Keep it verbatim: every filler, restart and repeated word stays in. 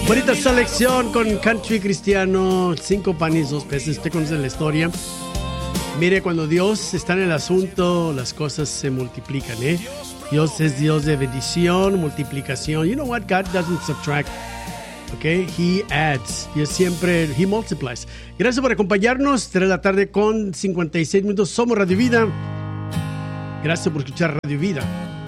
Bonita selección con country cristiano, cinco panes, dos peces. Usted conoce la historia. Mire, cuando Dios está en el asunto, las cosas se multiplican, ¿eh? Dios es Dios de bendición, multiplicación. You know what? God doesn't subtract. Okay, He adds. Dios siempre, He multiplies. Gracias por acompañarnos. tres de la tarde con cincuenta y seis minutos. Somos Radio Vida. Gracias por escuchar Radio Vida.